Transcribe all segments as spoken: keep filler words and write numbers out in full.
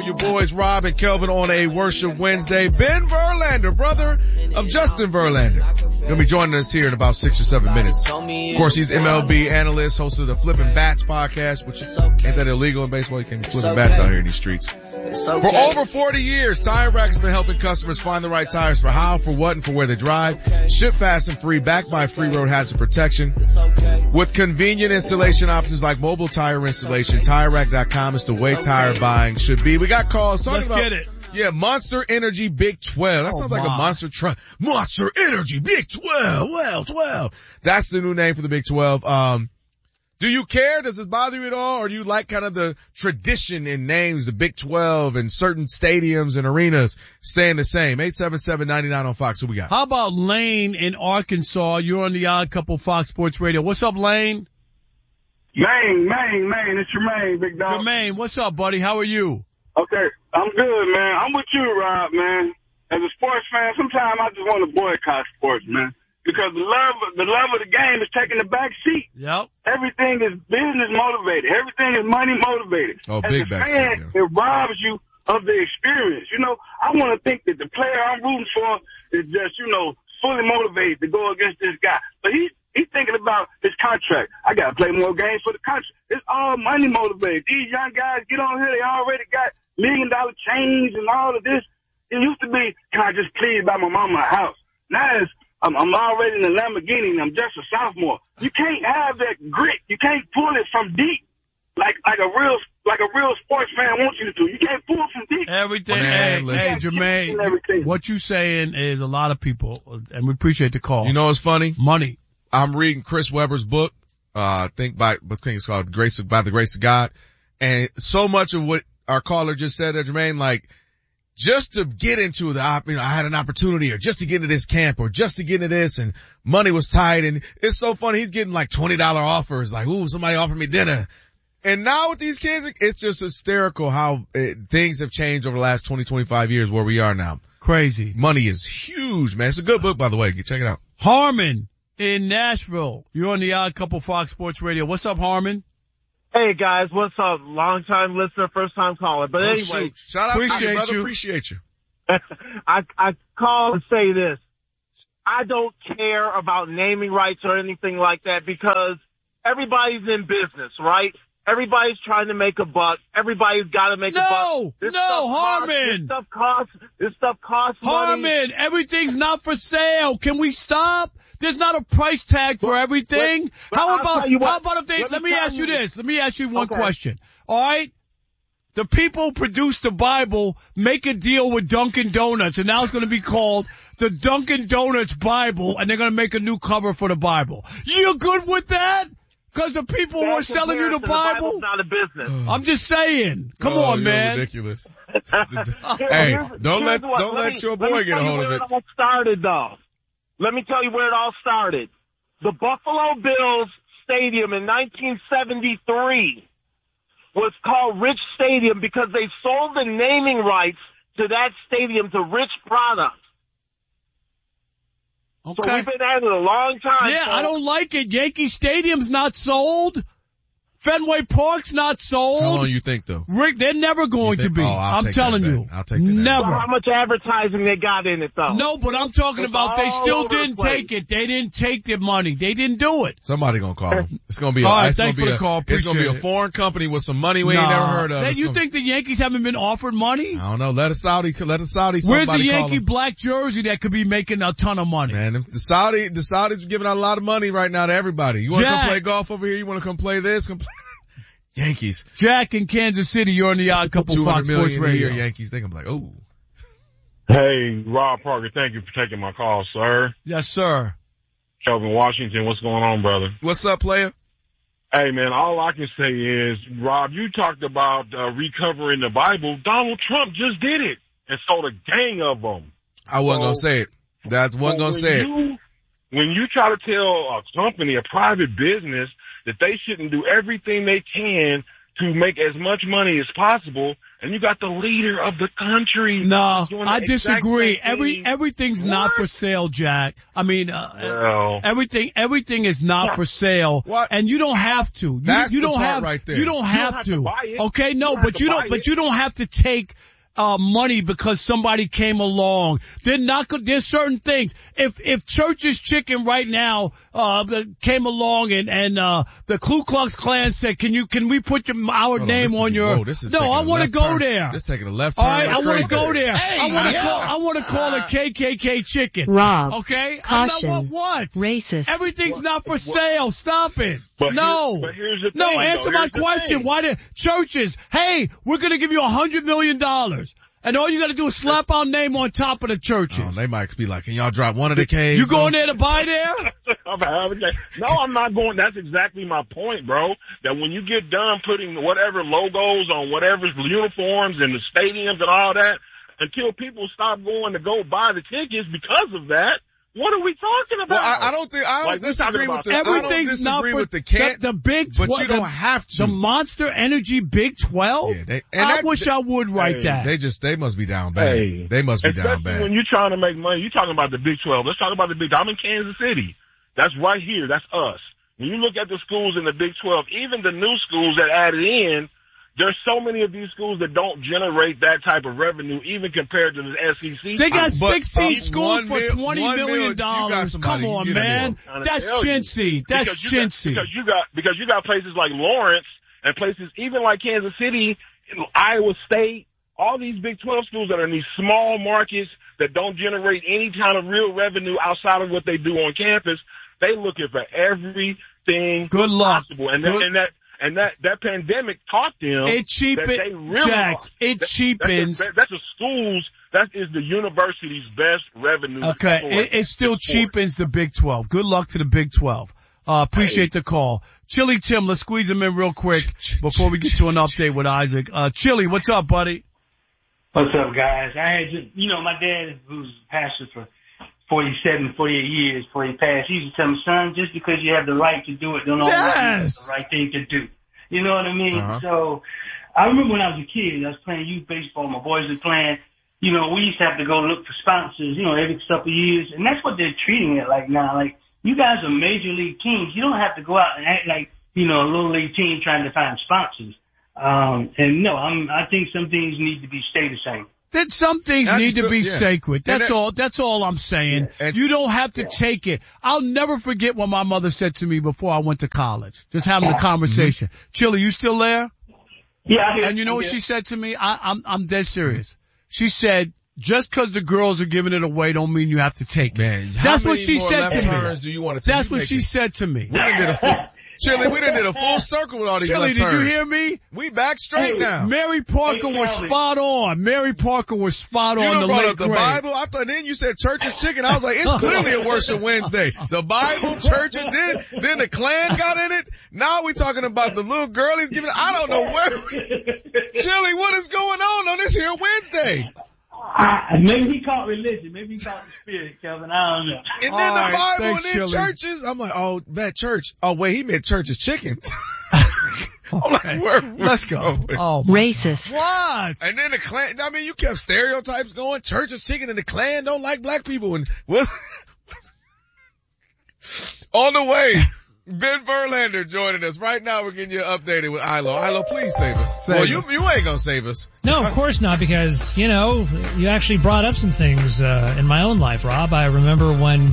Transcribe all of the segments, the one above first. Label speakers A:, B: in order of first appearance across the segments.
A: your boys Rob and Kelvin on a Worship Wednesday. Ben Verlander, brother of Justin Verlander, gonna be joining us here in about six or seven minutes. Of course, he's M L B analyst, host of the Flipping Bats podcast, which ain't that illegal in baseball? You can't be flipping bats out here in these streets. For over forty years, Tire Rack has been helping customers find the right tires for how, for what, and for where they drive. Ship fast and free, backed by free road hazard protection. With convenient installation options like mobile tire installation, Tire Rack dot com is the way tire buying should be. We got calls talking
B: Let's
A: about,
B: get it.
A: yeah, Monster Energy Big twelve. That
B: Oh,
A: sounds like
B: my.
A: a monster truck. Monster Energy Big twelve. Well, twelve. That's the new name for the Big twelve. Um, Do you care? Does it bother you at all? Or do you like kind of the tradition in names, the Big twelve and certain stadiums and arenas staying the same? eight seven seven, nine nine on Fox. Who we got?
B: How about Lane in Arkansas? You're on the Odd Couple Fox Sports Radio. What's up, Lane?
C: Maine, Maine, Maine. It's Jermaine, big dog.
B: Jermaine, what's up, buddy? How are you?
C: Okay, I'm good, man. I'm with you, Rob, man. As a sports fan, sometimes I just want to boycott sports, man. Because the love, the love of the game is taking the back seat.
B: Yep.
C: Everything is business motivated. Everything is money motivated.
A: Oh,
C: As
A: big
C: a
A: back
C: fan,
A: seat, yeah.
C: it robs you of the experience. You know, I want to think that the player I'm rooting for is just, you know, fully motivated to go against this guy. But he, he's thinking about his contract. I got to play more games for the contract. It's all money motivated. These young guys get on here, they already got million dollar chains and all of this. It used to be, can I just please buy my mama a house? Now it's, I'm, I'm already in the Lamborghini and I'm just a sophomore. You can't have that grit. You can't pull it from deep like like a real like a real sports fan wants you to do. You can't pull it from deep.
B: Everything.
A: Man,
B: hey,
A: listen.
B: hey, Jermaine, what you saying is a lot of people, and we appreciate the call.
A: You know what's funny?
B: Money.
A: I'm reading Chris Webber's book, uh, I think by, I think it's called Grace of, by the Grace of God. And so much of what our caller just said there, Jermaine, like, just to get into the, op- you know, I had an opportunity, or just to get into this camp, or just to get into this, and money was tight, and it's so funny, he's getting like twenty dollar offers, like, ooh, somebody offered me dinner. And now with these kids, it's just hysterical how it, things have changed over the last twenty, twenty-five years where we are now.
B: Crazy.
A: Money is huge, man. It's a good book, by the way. Check it out.
B: Harmon in Nashville. You're on the Odd Couple Fox Sports Radio. What's up, Harmon?
D: Hey guys, what's up? Long time listener, first time caller. But
A: Oh,
D: anyway,
A: shoot. Shout out to you,
B: appreciate
A: brother.
B: you.
A: Appreciate you.
D: I I call to say this. I don't care about naming rights or anything like that because everybody's in business, right? Everybody's trying to make a buck. Everybody's got to make
B: No,
D: a buck. This
B: no,
D: stuff costs-
B: Harmon.
D: This stuff costs. This stuff costs money.
B: Harmon, everything's not for sale. Can we stop? There's not a price tag for everything.
D: but- but
B: how
D: I'll
B: about,
D: tell you what.
B: how about if they,
D: Let
B: let
D: me
B: me
D: tell
B: ask you
D: you-
B: this. Let me ask you one
D: Okay.
B: question. All right? The people who produced the Bible make a deal with Dunkin' Donuts, and now it's going to be called the Dunkin' Donuts Bible, and they're going to make a new cover for the Bible. You good with that? Because the people who are
D: That's
B: selling you the
D: comparison.
B: Bible?
D: Bible's not a business.
B: I'm just saying. Come
A: Oh,
B: on,
A: you're
B: man.
A: ridiculous.
D: Here-
A: Hey,
D: here's-
A: don't let-
D: here's what-
A: don't let
D: me-
A: your
D: let
A: boy
D: me
A: get a
D: tell you
A: hold of
D: where
A: it.
D: It all started, though. Let me tell you where it all started. The Buffalo Bills Stadium in nineteen seventy-three was called Rich Stadium because they sold the naming rights to that stadium to Rich Products. So
B: Okay.
D: we've been at it a long time.
B: Yeah,
D: so-
B: I don't like it. Yankee Stadium's not sold. Fenway Park's not
A: How long
B: sold.
A: you think though?
B: Rick, they're never going
A: You think-
B: to be.
A: oh, I'll
B: I'm
A: take
B: telling
A: that
B: you.
A: bet. I'll take that bet.
B: Never.
D: Well, how much advertising they got in it, though?
B: No, but I'm talking
D: It's
B: about they
D: all
B: still
D: over the
B: didn't
D: place.
B: take it. They didn't take their money. They didn't do it.
A: Somebody gonna call him. It's gonna be a,
B: All right,
A: it's
B: thanks
A: gonna be
B: for the
A: a,
B: call.
A: it's gonna be a
B: Appreciate it.
A: foreign company with some money we ain't
B: Nah.
A: never heard of.
B: That-
A: It's
B: you
A: gonna-
B: think the Yankees haven't been offered money?
A: I don't know. Let a Saudi, let a Saudi
B: Where's
A: somebody
B: the
A: call
B: Yankee
A: him.
B: black jersey that could be making a ton of money?
A: Man, the Saudi, the Saudis are giving out a lot of money right now to everybody. You want to come
B: Jack.
A: play golf over here? You want to come play this? Come play Yankees.
B: Jack in Kansas City, you're on the Odd Couple
A: two
B: Fox
A: hundred
B: Sports
A: million a year,
B: Radio.
A: Yankees. Think I'm like, oh.
E: Hey, Rob Parker, thank you for taking my call, sir.
B: Yes, sir.
E: Kelvin Washington, what's going on, brother?
A: What's up, player?
E: Hey, man, all I can say is, Rob, you talked about uh, recovering the Bible. Donald Trump just did it and sold a gang of them.
A: I wasn't
E: So-
A: gonna say it. That wasn't
E: Well,
A: gonna
E: when
A: say it.
E: you, When you try to tell a company, a private business, that they shouldn't do everything they can to make as much money as possible, and you got the leader of the country.
B: No,
E: doing the
B: I
E: exact
B: disagree.
E: same
B: Every
E: thing.
B: everything's
E: What?
B: not for sale, Jack. I mean, uh,
E: Well.
B: everything everything is not for sale,
A: What?
B: and you don't have to. You,
A: That's
B: you
A: the
B: don't
A: part
B: have
A: right there.
B: you don't have
E: have
B: to.
E: to buy it.
B: Okay, no,
E: You don't
B: but
E: have
B: you
E: to
B: don't.
E: buy
B: But
E: it.
B: you don't have to take. Uh, money because somebody came along. They're not good. There's certain things. If, if Church's Chicken right now, uh, came along and, and, uh, the Ku Klux Klan said, can you, can we put your, our
A: Hold
B: name
A: this
B: on
A: is,
B: your,
A: whoa, this is
B: no,
A: taking
B: I
A: a
B: want to
A: left
B: go
A: turn.
B: there.
A: This is taking a left turn.
B: All right, I
A: like
B: want to
A: crazy.
B: go there.
F: Hey,
B: I want to
F: yo.
B: call, I want to call it K K K Chicken.
G: Rob,
B: Okay? I'm not
G: caution,
B: what, what?
G: racist.
B: Everything's not for sale. Stop it.
E: But
B: no.
E: here- but here's the
B: no,
E: thing,
B: answer
E: though.
B: my
E: Here's the
B: question.
E: thing.
B: Why the churches, hey, we're going to give you a hundred million dollars. And all you got to do is slap our name on top of the churches.
A: Oh, they might be like, can y'all drop one of the K's?
B: You going there to buy there?
E: I'm having that. No, I'm not going. That's exactly my point, bro. That when you get done putting whatever logos on whatever uniforms and the stadiums and all that, until people stop going to go buy the tickets because of that, what are we talking about?
A: Well, I, I don't think, I don't
E: Like, we're
A: disagree
E: talking
A: with the,
E: about
A: I don't
B: Everything's not
A: disagree
B: for
A: with the can,
B: the, the Big
A: but
B: twelve.
A: you don't
B: the,
A: have to.
B: The Monster Energy Big twelve?
A: Yeah, they- and
B: I
A: that-
B: wish I would write
E: Hey,
B: that.
A: They just, they must be down bad.
E: Hey.
A: They must be
E: Especially
A: down bad.
E: when you're trying to make money, you're talking about the Big twelve. Let's talk about the Big. I'm in Kansas City. That's right here. That's us. When you look at the schools in the Big twelve, even the new schools that added in, there's so many of these schools that don't generate that type of revenue, even compared to the S E C.
B: They got
A: But,
B: sixteen
A: uh,
B: schools
A: one
B: for
A: mil-
B: twenty
A: one
B: million
A: mil- you got
B: dollars.
A: somebody,
B: Come on,
A: you get a
B: man.
A: deal.
E: I'm trying to
B: That's
E: tell you.
B: chintzy. That's
E: Because you got-
B: chintzy.
E: Because you got because you got places like Lawrence and places even like Kansas City, Iowa State, all these Big twelve schools that are in these small markets that don't generate any kind of real revenue outside of what they do on campus. They looking for everything
B: Good luck.
E: possible, and,
B: Good-
E: that, and that and that that pandemic taught them
B: It cheapens,
E: that they realize
B: Jax, it
E: that-
B: cheapens.
E: That's the, that's the schools. That is the university's best revenue.
B: Okay,
E: source
B: it, it still
E: for sport.
B: cheapens the Big twelve. Good luck to the Big twelve. Uh, appreciate the call. Chili Tim, let's squeeze him in real quick before we get to an update with Isaac. Uh, Chili, what's up, buddy?
H: What's up, guys? I had just, you know, my dad, who's a pastor for forty-seven, forty-eight years before he passed, he used to tell me, son, just because you have the right to do it, don't always
B: Yes.
H: mean it's the right thing to do. You know what I mean?
A: Uh-huh.
H: So I remember when I was a kid, I was playing youth baseball, my boys were playing. You know, we used to have to go look for sponsors, you know, every couple of years, and that's what they're treating it like now. Like, you guys are major league teams. You don't have to go out and act like, you know, a little league team trying to find sponsors. Um, and no, I'm, I think some things need to be stay the same.
B: That some things
A: That's
B: need to
A: good,
B: be
A: yeah.
B: sacred.
A: And
B: That's
A: that-
B: all. That's all I'm saying.
A: Yeah, and-
B: You don't have to take it. I'll never forget what my mother said to me before I went to college. Just having a conversation. Chili, you still there?
H: Yeah, I
B: And you know what she said to me? I, I'm I'm dead serious. She said, just because the girls are giving it away don't mean you have to take it.
A: Man, how
B: That's what
A: many
B: she
A: more
B: said
A: left
B: to me.
A: turns do you want to take?
B: That's
A: You
B: what
A: make
B: she
A: it-
B: said to me.
A: We done did a full, Chili, we done did a full circle with all these
B: Chili,
A: left
B: did you
A: turns.
B: hear me?
A: We back straight
H: Hey,
A: now.
B: Mary Parker
H: Hey,
B: was
H: Calvin.
B: spot on. Mary Parker was spot
A: You
B: on.
A: done
B: The
A: brought
B: late
A: up the
B: grade.
A: Bible. I thought then you said church's chicken. I was like, it's clearly a worship Wednesday. The Bible, churches, then then the Klan got in it. Now we talking about the little girl he's giving. I don't know where. Chili, what is going on on this here Wednesday?
H: I, maybe he caught religion. Maybe he caught the spirit, Kevin. I don't know.
A: And then
B: All
A: the
B: right,
A: Bible
B: thanks,
A: and then
B: Chili.
A: churches. I'm like, oh, that church. Oh wait, he meant church's chicken. I'm like, where, where-
B: Let's go.
A: oh,
B: Oh, my-
G: Racist.
B: what?
A: And then the Klan, I mean, you kept stereotypes going. Church's chicken and the Klan don't like black people. And what's on the way? Ben Verlander joining us right now. We're getting you updated with Ilo. Ilo, please save us.
B: Save
A: well,
B: us.
A: you you ain't gonna save us.
F: No, of course not, because, you know, you actually brought up some things uh, in my own life, Rob. I remember when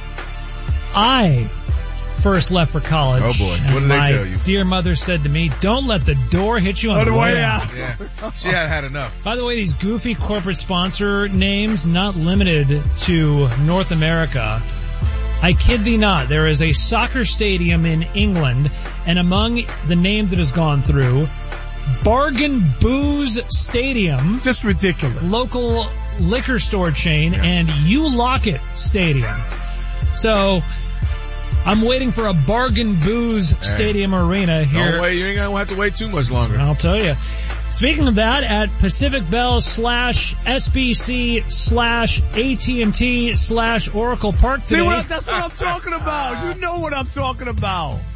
F: I first left for college.
A: Oh, boy. What
F: and
A: did they
F: my
A: tell you?
F: dear mother said to me, don't let the door hit you on,
B: On
F: the way
B: out.
F: out.
A: Yeah, she had had enough.
F: By the way, these goofy corporate sponsor names, not limited to North America. I kid thee not, there is a soccer stadium in England, and among the names that has gone through, Bargain Booze Stadium,
B: Just ridiculous.
F: local liquor store chain, and You Lock It Stadium. So, I'm waiting for a Bargain Booze Stadium arena here.
A: Don't wait. You ain't gonna have to wait too much longer.
F: I'll tell you. Speaking of that, at Pacific Bell slash S B C slash A T and T slash Oracle Park
B: See
F: today.
B: what? That's what I'm talking about. You know what I'm talking about.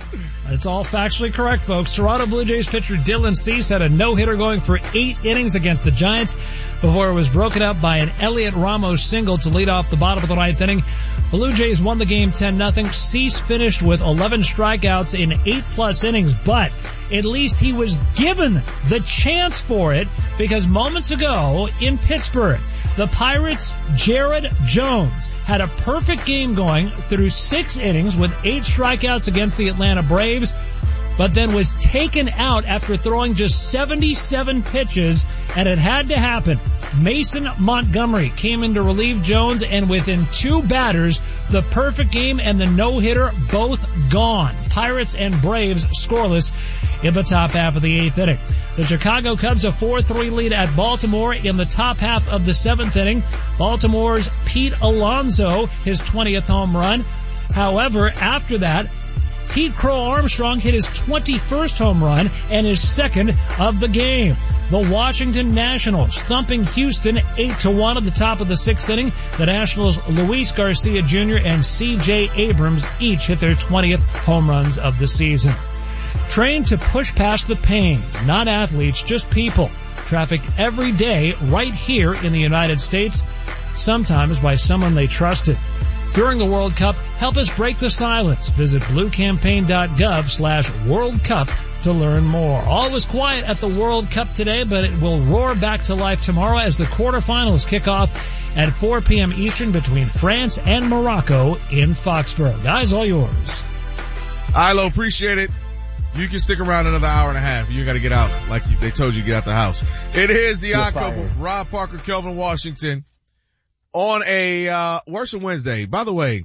F: It's all factually correct, folks. Toronto Blue Jays pitcher Dylan Cease had a no-hitter going for eight innings against the Giants before it was broken up by an Elliot Ramos single to lead off the bottom of the ninth inning. Blue Jays won the game ten nothing. Cease finished with eleven strikeouts in eight-plus innings, but at least he was given the chance for it because moments ago in Pittsburgh, the Pirates' Jared Jones had a perfect game going through six innings with eight strikeouts against the Atlanta Braves, but then was taken out after throwing just seventy-seven pitches, and it had to happen. Mason Montgomery came in to relieve Jones, and within two batters, the perfect game and the no-hitter both gone. Pirates and Braves scoreless in the top half of the eighth inning. The Chicago Cubs a four three lead at Baltimore in the top half of the seventh inning. Baltimore's Pete Alonso, his twentieth home run. However, after that, Pete Crow Armstrong hit his twenty-first home run and his second of the game. The Washington Nationals thumping Houston eight to one at the top of the sixth inning. The Nationals' Luis Garcia Junior and C J Abrams each hit their twentieth home runs of the season. Trained to push past the pain, not athletes, just people. Trafficked every day right here in the United States, sometimes by someone they trusted. During the World Cup, help us break the silence. Visit bluecampaign.gov slash World Cup to learn more. All was quiet at the World Cup today, but it will roar back to life tomorrow as the quarterfinals kick off at four p.m. Eastern between France and Morocco in Foxborough. Guys, all yours.
A: Ilo, appreciate it. You can stick around another hour and a half. You got to get out like you, they told you to get out the house. It is the Odd Couple. Rob Parker, Kelvin Washington on a uh Worship Wednesday. By the way,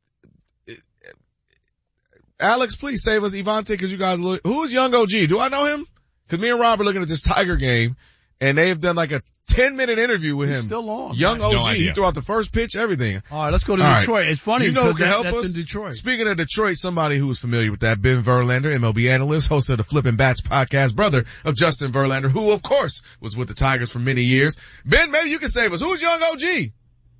A: Alex, please save us, Ivante, because you guys look. Who is Young O G? Do I know him? Because me and Rob are looking at this Tiger game, and they've done like a ten-minute interview with
B: He's
A: him.
B: Still on.
A: Young O G.
B: No
A: he threw out the first pitch, everything.
B: All right, let's go to
A: All
B: Detroit.
A: Right.
B: It's funny.
A: You know who can
B: that,
A: help
B: that's
A: us?
B: in Detroit.
A: Speaking of Detroit, somebody who is familiar with that, Ben Verlander, M L B analyst, host of the Flippin' Bats podcast, brother of Justin Verlander, who of course was with the Tigers for many years. Ben, maybe you can save us. Who's Young O G?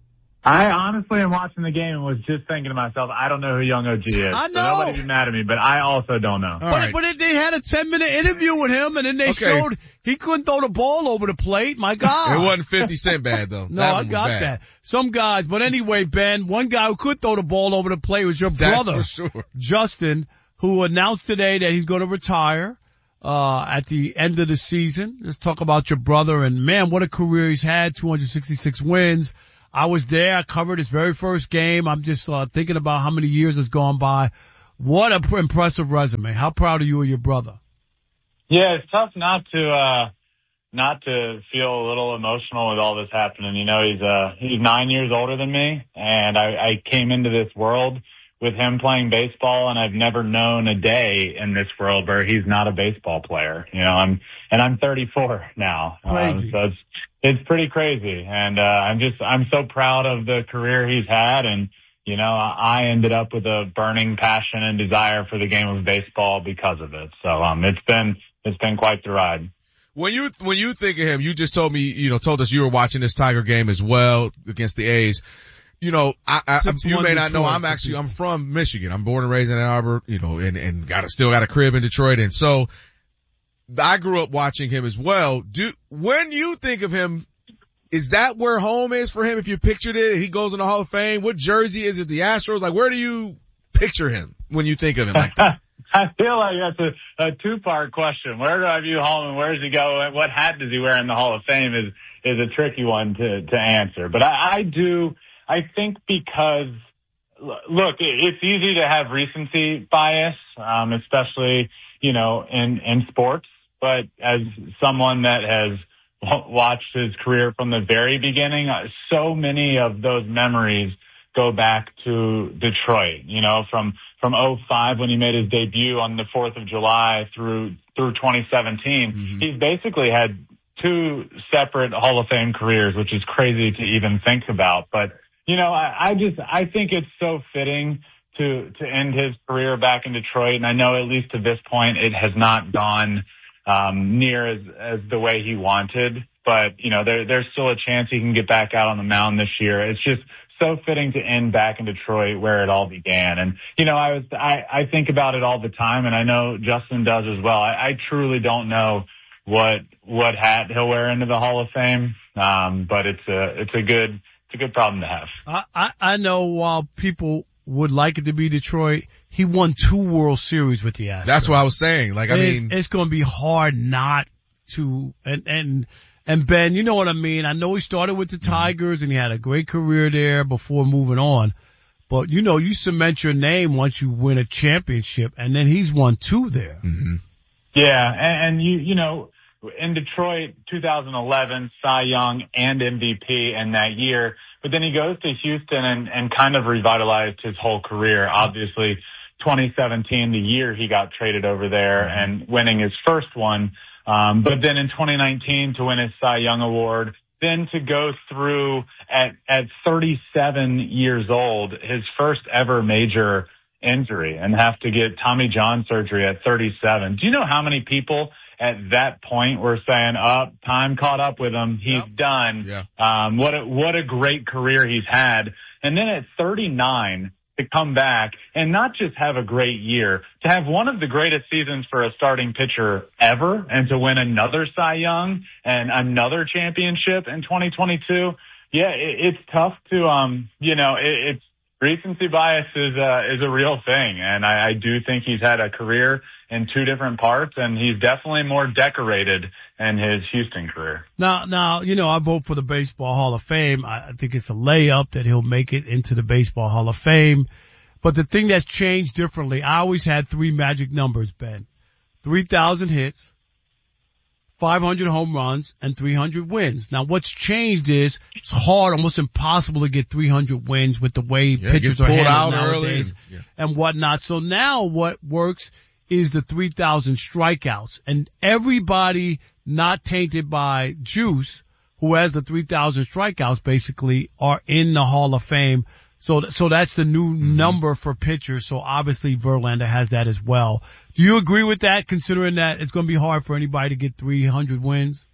G: I honestly am watching the game and was just thinking to myself, I don't know who Young O G is.
B: I know.
G: So nobody be mad at me, but I also don't know.
A: All
B: but
A: right.
B: but they had a ten-minute interview with him, and then they
A: Okay.
B: showed he couldn't throw the ball over the plate. My God.
A: It wasn't fifty Cent bad though.
B: No,
A: that
B: I
A: one was
B: got
A: bad.
B: that. Some guys, but anyway, Ben, one guy who could throw the ball over the plate was your
A: That's
B: brother,
A: for sure.
B: Justin, who announced today that he's going to retire uh at the end of the season. Let's talk about your brother, and man, what a career he's had, two hundred sixty-six wins. I was there. I covered his very first game. I'm just uh, thinking about how many years has gone by. What an impressive resume. How proud are you of your brother?
G: Yeah, it's tough not to, uh, not to feel a little emotional with all this happening. You know, he's, uh, he's nine years older than me, and I, I came into this world with him playing baseball, and I've never known a day in this world where he's not a baseball player. You know, I'm, and I'm thirty-four now.
B: Crazy.
G: Um, so it's, it's pretty crazy. And, uh, I'm just, I'm so proud of the career he's had. And, you know, I ended up with a burning passion and desire for the game of baseball because of it. So, um, it's been, it's been quite the ride.
A: When you, when you think of him, you just told me, you know, told us you were watching this Tiger game as well against the A's. You know, I, I you may not know, I'm actually, I'm from Michigan. I'm born and raised in Ann Arbor, you know, and, and got a, still got a crib in Detroit. And so I grew up watching him as well. Do, when you think of him, is that where home is for him? If you pictured it, he goes in the Hall of Fame. What jersey is it? The Astros? Like, where do you picture him when you think of him like that?
G: I feel like that's a, a two-part question. Where do I view home and where does he go? And what hat does he wear in the Hall of Fame is, is a tricky one to, to answer. But I, I do, I think because, look, it's easy to have recency bias, um, especially, you know, in, in sports. But as someone that has watched his career from the very beginning, so many of those memories go back to Detroit, you know, from, from oh five when he made his debut on the fourth of July through, through twenty seventeen. Mm-hmm. He's basically had two separate Hall of Fame careers, which is crazy to even think about. But, you know, I, I just, I think it's so fitting to, to end his career back in Detroit. And I know at least to this point, it has not gone um, near as, as the way he wanted, but you know, there, there's still a chance he can get back out on the mound this year. It's just so fitting to end back in Detroit where it all began. And, you know, I was, I, I think about it all the time, and I know Justin does as well. I, I truly don't know what, what hat he'll wear into the Hall of Fame. Um, but it's a, it's a good, it's a good problem to have.
B: I, I, I know while people would like it to be Detroit, he won two World Series with the Astros.
A: That's what I was saying. Like, I
B: it's,
A: mean,
B: it's going to be hard not to, and, and, and Ben, you know what I mean? I know he started with the Tigers and he had a great career there before moving on. But, you know, you cement your name once you win a championship, and then he's won two there.
A: Mm-hmm.
G: Yeah, and, and you, you know, in Detroit, two thousand eleven, Cy Young and M V P in that year. But then he goes to Houston and, and kind of revitalized his whole career. Obviously, twenty seventeen, the year he got traded over there and winning his first one. Um, but then in twenty nineteen to win his Cy Young Award, then to go through at, at thirty-seven years old, his first ever major injury and have to get Tommy John surgery at thirty-seven. Do you know how many people at that point were saying, oh, time caught up with him. He's yep. done.
A: Yeah.
G: Um, what a, what a great career he's had. And then at thirty-nine, to come back and not just have a great year, to have one of the greatest seasons for a starting pitcher ever and to win another Cy Young and another championship in twenty twenty-two. Yeah, it, it's tough to, um, you know, it, it's recency bias is, uh, is a real thing. And I, I do think he's had a career in two different parts, and he's definitely more decorated in his Houston career.
B: Now, now, you know, I vote for the Baseball Hall of Fame. I, I think it's a layup that he'll make it into the Baseball Hall of Fame. But the thing that's changed differently, I always had three magic numbers, Ben. three thousand hits, five hundred home runs, and three hundred wins. Now, what's changed is it's hard, almost impossible to get three hundred wins with the way
A: yeah,
B: pitchers are handled nowadays
A: and, yeah.
B: and whatnot. So now what works is the three thousand strikeouts. And everybody not tainted by juice who has the three thousand strikeouts basically are in the Hall of Fame. So, so that's the new mm-hmm. number for pitchers. So obviously Verlander has that as well. Do you agree with that, considering that it's going to be hard for anybody to get three hundred wins?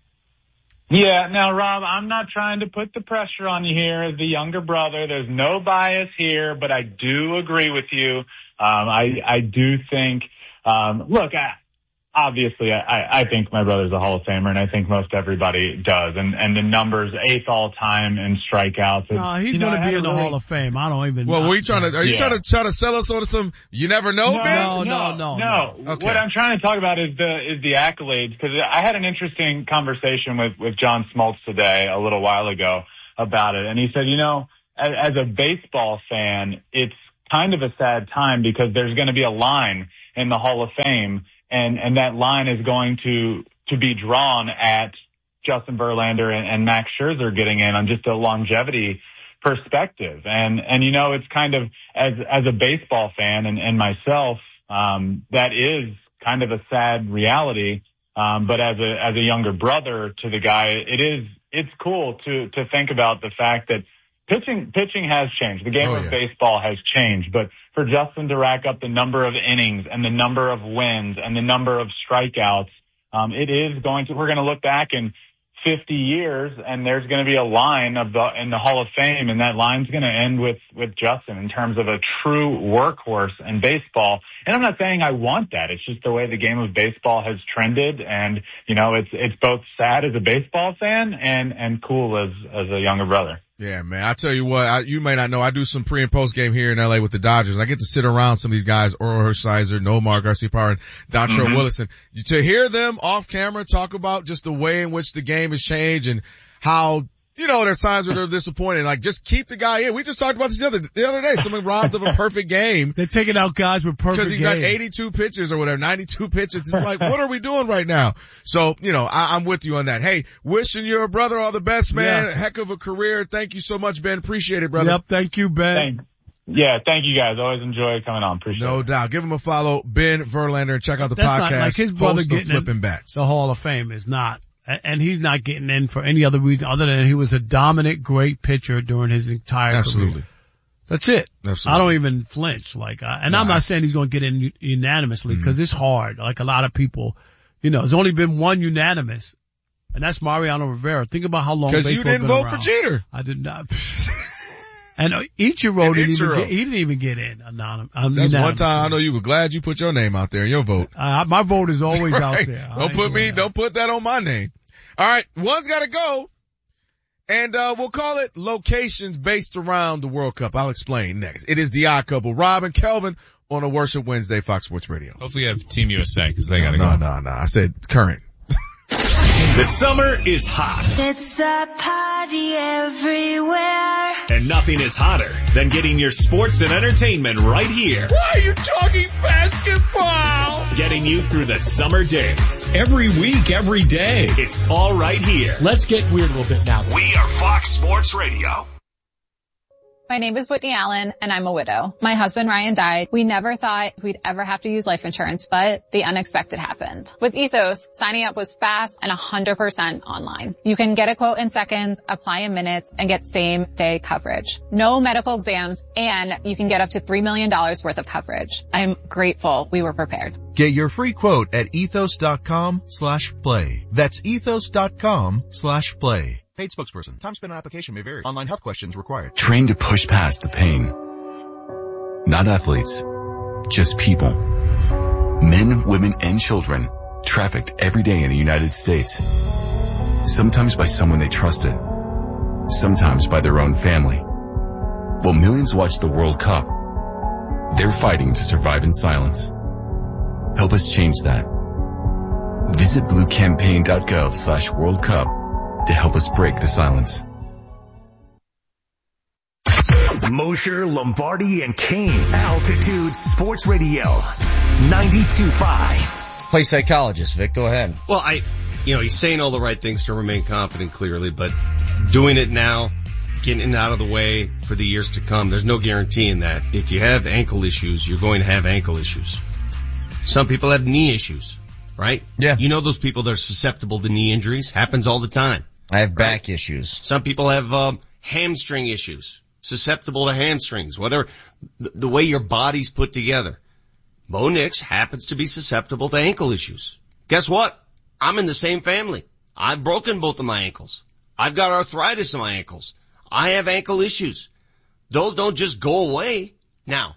G: Yeah. Now, Rob, I'm not trying to put the pressure on you here as the younger brother. There's no bias here, but I do agree with you. Um, I, I do think, um, look, I, obviously I, I think my brother's a Hall of Famer, and I think most everybody does. And, and the numbers, eighth all time in strikeouts.
B: No, he's going to be in the really... Hall of Fame. I don't even
A: Well,
B: know.
A: were you trying to, are you yeah. trying to try to sell us on some, you never know,
G: no,
A: Ben?
B: No, no,
G: no,
B: no.
G: no.
B: no.
G: Okay. What I'm trying to talk about is the, is the accolades, because I had an interesting conversation with, with John Smoltz today a little while ago about it. And he said, you know, as, as a baseball fan, it's kind of a sad time because there's going to be a line in the Hall of Fame, and, and that line is going to, to be drawn at Justin Verlander and, and Max Scherzer getting in on just a longevity perspective. And, and, you know, it's kind of, as, as a baseball fan and, and myself, um, that is kind of a sad reality. Um, but as a, as a younger brother to the guy, it is, it's cool to, to think about the fact that Pitching, pitching has changed. The game
A: oh,
G: of
A: yeah.
G: baseball has changed, but for Justin to rack up the number of innings and the number of wins and the number of strikeouts, um, it is going to, we're going to look back in fifty years and there's going to be a line of the, in the Hall of Fame, and that line's going to end with, with Justin in terms of a true workhorse in baseball. And I'm not saying I want that. It's just the way the game of baseball has trended. And, you know, it's, it's both sad as a baseball fan and, and cool as, as a younger brother.
A: Yeah, man. I tell you what, I, you may not know, I do some pre and post game here in L A with the Dodgers. I get to sit around some of these guys, Oral Hershiser, Nomar Garciaparra, and Dontrelle mm-hmm. Wilson. To hear them off camera talk about just the way in which the game has changed and how, you know, there's times where they're disappointed. Like, just keep the guy in. We just talked about this the other, the other day. Someone robbed of a perfect game.
B: They're taking out guys with perfect games.
A: Because he's got eighty-two pitches or whatever, ninety-two pitches. It's like, what are we doing right now? So, you know, I, I'm with you on that. Hey, wishing your brother all the best, man.
B: Yes.
A: Heck of a career. Thank you so much, Ben. Appreciate it, brother.
B: Yep. Thank you, Ben.
G: Thanks. Yeah, thank you guys. Always enjoy coming on. Appreciate
A: no
G: it.
A: No doubt. Give him a follow, Ben Verlander, and check out the
B: That's
A: podcast.
B: Not, like his brother
A: Post
B: getting
A: Flipping
B: in
A: Bats.
B: The Hall of Fame is not. And he's not getting in for any other reason other than he was a dominant, great pitcher during his entire
A: Absolutely.
B: career. That's it.
A: Absolutely.
B: I don't even flinch. Like, I, and no, I'm not I, saying he's going to get in unanimously because mm-hmm. it's hard. Like a lot of people, you know, there's only been one unanimous, and that's Mariano Rivera. Think about how long baseball's
A: because you didn't
B: been
A: vote
B: around.
A: for Jeter.
B: I did not. And Ichiro
A: And
B: didn't
A: Ichiro.
B: even get, he didn't even get in. Anonymous.
A: That's one time I know you were glad you put your name out there in your vote.
B: Uh, my vote is always
A: Right.
B: out there.
A: Don't put me, don't put that on my name. All right. One's got to go. And, uh, we'll call it locations based around the World Cup. I'll explain next. It is the odd couple, Rob and Kelvin on a Worship Wednesday, Fox Sports Radio.
I: Hopefully you have Team U S A because they got to
A: no,
I: go.
A: No, no, no. I said current.
J: The summer is hot.
K: It's a party everywhere.
J: And nothing is hotter than getting your sports and entertainment right here.
B: Why are you talking basketball?
J: Getting you through the summer days. Every week, every day. It's all right here.
L: Let's get weird a little bit now.
J: We are Fox Sports Radio.
M: My name is Whitney Allen, and I'm a widow. My husband, Ryan, died. We never thought we'd ever have to use life insurance, but the unexpected happened. With Ethos, signing up was fast and one hundred percent online. You can get a quote in seconds, apply in minutes, and get same-day coverage. No medical exams, and you can get up to three million dollars worth of coverage. I'm grateful we were prepared.
N: Get your free quote at ethos.com slash play. That's ethos.com slash play. Paid spokesperson. Time spent on application may vary. Online health questions required.
O: Train to push past the pain. Not athletes, just people. Men, women, and children trafficked every day in the United States. Sometimes by someone they trusted. Sometimes by their own family. While millions watch the World Cup, they're fighting to survive in silence. Help us change that. Visit bluecampaign.gov slash World Cup to help us break the silence.
J: Mosher, Lombardi, and Kane. Altitude Sports Radio. ninety-two point five.
P: Play psychologist, Vic. Go ahead.
Q: Well, I, you know, he's saying all the right things to remain confident, clearly, but doing it now, getting it out of the way for the years to come, there's no guaranteeing that. If you have ankle issues, you're going to have ankle issues. Some people have knee issues, right?
P: Yeah.
Q: You know those people that are susceptible to knee injuries? Happens all the time.
P: I have back
Q: right?
P: issues.
Q: Some people have um, hamstring issues, susceptible to hamstrings, whatever, the, the way your body's put together. Bo Nix happens to be susceptible to ankle issues. Guess what? I'm in the same family. I've broken both of my ankles. I've got arthritis in my ankles. I have ankle issues. Those don't just go away. Now,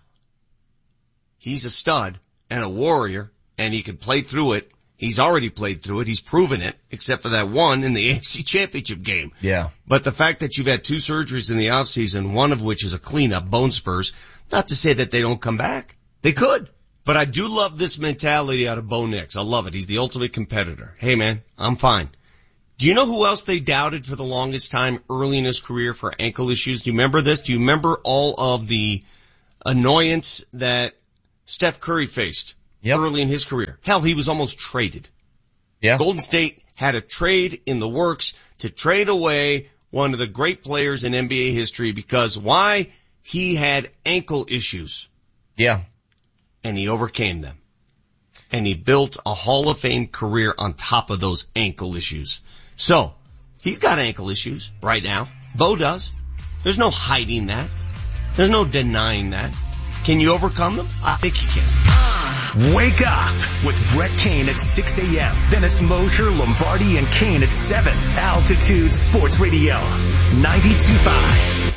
Q: he's a stud and a warrior, and he can play through it. He's already played through it. He's proven it, except for that one in the A F C Championship game.
P: Yeah.
Q: But the fact that you've had two surgeries in the offseason, one of which is a cleanup, bone spurs, not to say that they don't come back. They could. But I do love this mentality out of Bo Nix. I love it. He's the ultimate competitor. Hey, man, I'm fine. Do you know who else they doubted for the longest time early in his career for ankle issues? Do you remember this? Do you remember all of the annoyance that Steph Curry faced yep. early in his career? Hell, he was almost traded.
P: Yeah.
Q: Golden State had a trade in the works to trade away one of the great players in N B A history because why? He had ankle issues.
P: Yeah.
Q: And he overcame them. And he built a Hall of Fame career on top of those ankle issues. So, he's got ankle issues right now. Bo does. There's no hiding that. There's no denying that. Can you overcome them? I think you can.
J: Wake up with Brett Kane at six a.m. Then it's Mosher, Lombardi, and Kane at seven. Altitude Sports Radio, ninety-two point five.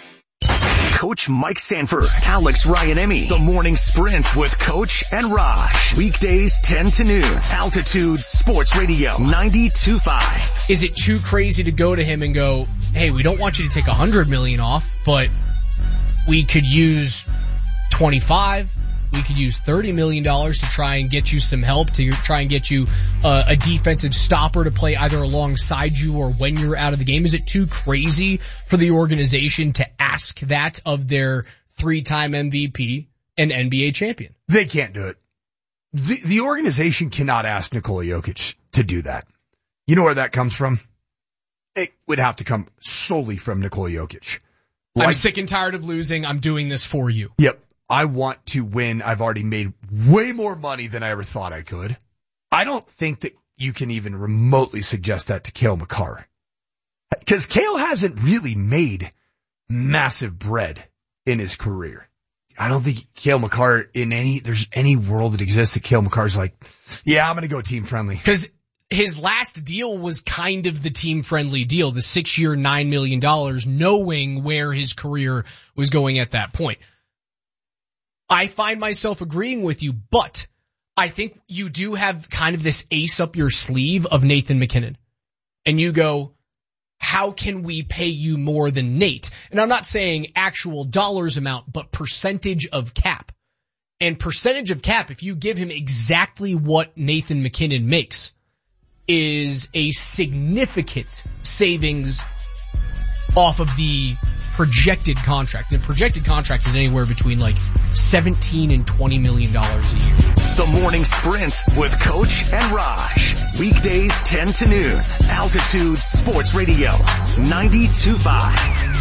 J: Coach Mike Sanford, Alex Ryan-Emmy, The Morning Sprint with Coach and Raj. Weekdays ten to noon. Altitude Sports Radio, ninety-two point five.
L: Is it too crazy to go to him and go, hey, we don't want you to take one hundred million dollars off, but we could use twenty-five, we could use thirty million dollars to try and get you some help, to try and get you uh, a defensive stopper to play either alongside you or when you're out of the game? Is it too crazy for the organization to ask that of their three-time M V P and N B A champion?
R: They can't do it. The, the organization cannot ask Nikola Jokic to do that. You know where that comes from? It would have to come solely from Nikola Jokic.
L: Like, I'm sick and tired of losing. I'm doing this for you.
R: Yep. I want to win. I've already made way more money than I ever thought I could. I don't think that you can even remotely suggest that to Cale Makar. Because Cale hasn't really made massive bread in his career. I don't think Cale Makar in any, there's any world that exists that Cale Makar's like, yeah, I'm going to go team friendly.
L: Because his last deal was kind of the team-friendly deal, the six-year, nine million dollars, knowing where his career was going at that point. I find myself agreeing with you, but I think you do have kind of this ace up your sleeve of Nathan MacKinnon. And you go, how can we pay you more than Nate? And I'm not saying actual dollars amount, but percentage of cap. And percentage of cap, if you give him exactly what Nathan MacKinnon makes, is a significant savings off of the projected contract. The projected contract is anywhere between like seventeen and twenty million dollars a year.
J: The Morning Sprint with Coach and Raj. Weekdays ten to noon. Altitude Sports Radio. ninety-two point five.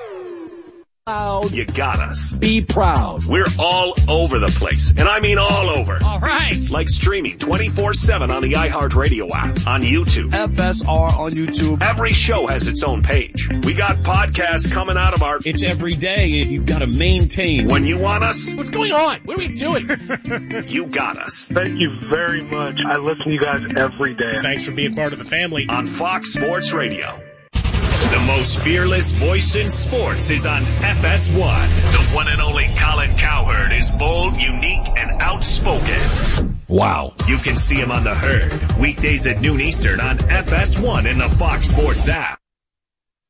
J: You got us. Be proud. We're all over the place. And I mean all over.
B: All right.
J: Like streaming twenty-four seven on the iHeartRadio app, on YouTube.
S: F S R on YouTube.
J: Every show has its own page. We got podcasts coming out of our...
S: It's every day and you've got to maintain.
J: When you want us...
L: What's going on? What are we doing?
J: You got us.
E: Thank you very much. I listen to you guys every day.
S: Thanks for being part of the family.
J: On Fox Sports Radio. The most fearless voice in sports is on F S one. The one and only Colin Cowherd is bold, unique, and outspoken. Wow. You can see him on The Herd, weekdays at noon Eastern on F S one in the Fox Sports app.